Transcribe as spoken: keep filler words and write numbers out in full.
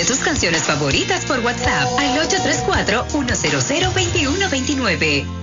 Pide tus canciones favoritas por WhatsApp al ocho tres cuatro, uno cero cero, dos uno dos nueve.